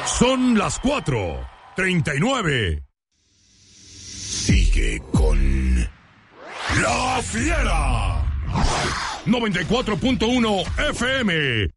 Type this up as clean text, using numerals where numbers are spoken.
Son las 4:39. Sigue con La Fiera. 94.1 FM.